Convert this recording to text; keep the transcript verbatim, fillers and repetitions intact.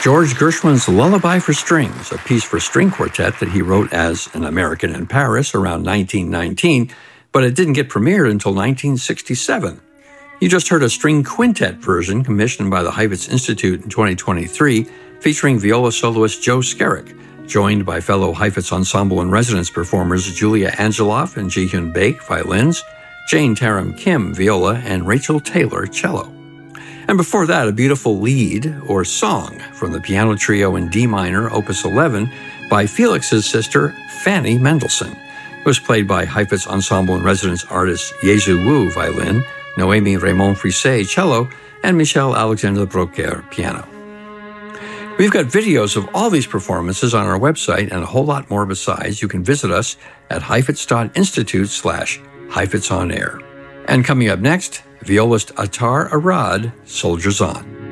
George Gershwin's Lullaby for Strings, a piece for string quartet that he wrote as an American in Paris around nineteen nineteen, but it didn't get premiered until nineteen sixty-seven. You just heard a string quintet version commissioned by the Heifetz Institute in twenty twenty-three, featuring viola soloist Joe Skerrick, joined by fellow Heifetz Ensemble in Residence performers Julia Angeloff and Ji-Hyun Baek, violins, Jane Taram Kim, viola, and Rachel Taylor, cello. And before that, a beautiful lead, or song, from the piano trio in D minor, opus eleven, by Felix's sister, Fanny Mendelssohn. It was played by Heifetz Ensemble in Residence artists Yezu Wu, violin, Noémie Raymond Frisset, cello, and Michel Alexander Broquer, piano. We've got videos of all these performances on our website and a whole lot more besides. You can visit us at heifetz.institute slash Heifetz on Air. And coming up next, violist Attar Arad, Soldiers On.